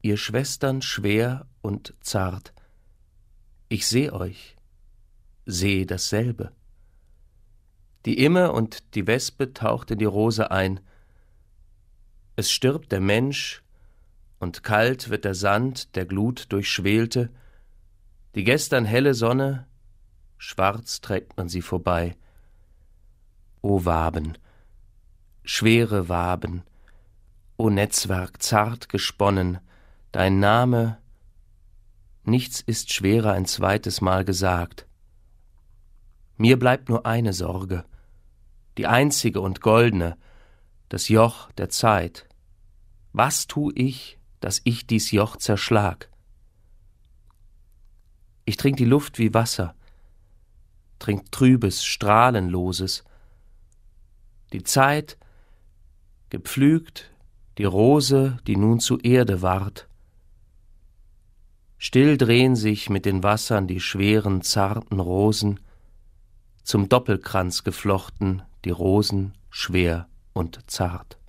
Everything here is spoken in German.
ihr Schwestern schwer und zart. Ich seh euch, seh dasselbe. Die Imme und die Wespe taucht in die Rose ein. Es stirbt der Mensch, und kalt wird der Sand, der Glut durchschwelte. Die gestern helle Sonne, schwarz trägt man sie vorbei. O Waben, schwere Waben, o Netzwerk zart gesponnen, dein Name, nichts ist schwerer ein zweites Mal gesagt. Mir bleibt nur eine Sorge, die einzige und goldene, das Joch der Zeit. Was tu ich, dass ich dies Joch zerschlag? Ich trink die Luft wie Wasser, trink Trübes, Strahlenloses. Die Zeit, gepflügt, die Rose, die nun zu Erde ward. Still drehen sich mit den Wassern die schweren, zarten Rosen, zum Doppelkranz geflochten, die Rosen schwer und zart.